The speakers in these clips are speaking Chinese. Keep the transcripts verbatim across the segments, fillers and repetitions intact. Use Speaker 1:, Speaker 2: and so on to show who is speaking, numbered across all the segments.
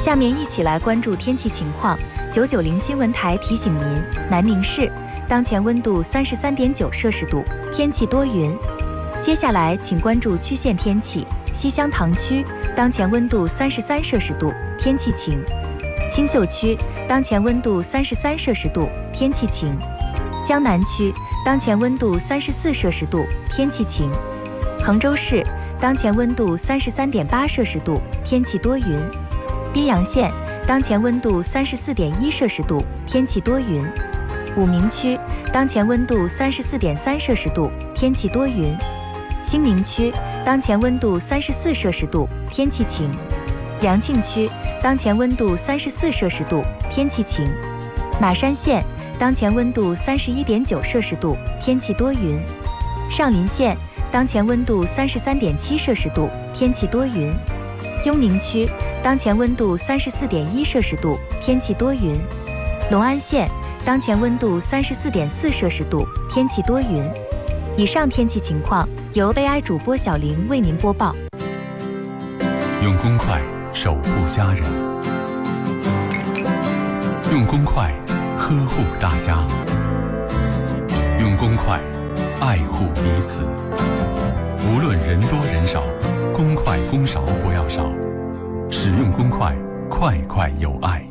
Speaker 1: 下面一起来关注天气情况。九九零新闻台提醒您，南宁市当前温度三十三点九摄氏度，天气多云。接下来请关注区县天气。西乡塘区当前温度三十三摄氏度，天气晴。青秀区当前温度三十三摄氏度，天气晴。江南区当前温度三十四摄氏度，天气晴。衡州市当前温度三十三点八摄氏度，天气多云。宾阳县当前温度三十四点一摄氏度，天气多云。武鸣区当前温度三十四点三摄氏度，天气多云。兴宁区当前温度三十四摄氏度，天气晴。良庆区当前温度三十四摄氏度，天气晴。马山县当前温度三十一点九摄氏度，天气多云。上林县当前温度三十三点七摄氏度，天气多云。雍宁区当前温度三十四点一摄氏度，天气多云。隆安县当前温度三十四点四摄氏度，天气多云。以上天气情况由 A I 主播小玲为您播报。
Speaker 2: 用公筷守护家人，用公筷呵护大家，用公筷爱护彼此。无论人多人少，公筷公勺不要少，使用公筷，筷筷有爱。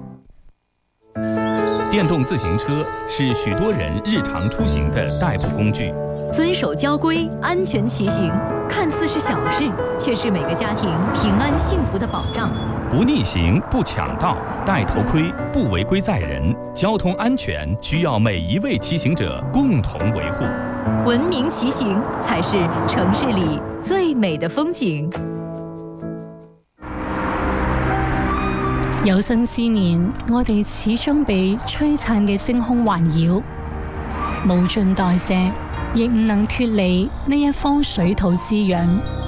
Speaker 3: 电动自行车是许多人日常出行的代步工具。
Speaker 4: 遵守交规，安全骑行，看似是小事，却是每个家庭平安幸福的保障。
Speaker 3: 不逆行，不抢道，戴头盔，不违规载人，交通安全需要每一位骑行者共同维护。
Speaker 4: 文明骑行才是城市里最美的风景。
Speaker 5: 有生之年，我哋始終被璀璨嘅星空環繞，無盡代謝，亦唔能脫離呢一方水土滋養。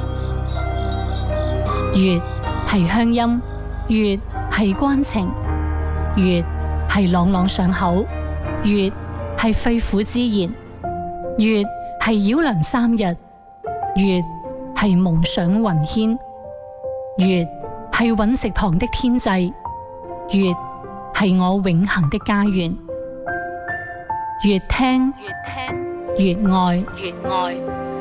Speaker 5: 月係鄉音，月係關情，月係朗朗上口，月係肺腑之言，月係繞梁三日，月係夢想雲牽，月係隕石旁的天際，月係我永恆的家園。越聽越聽越愛越愛。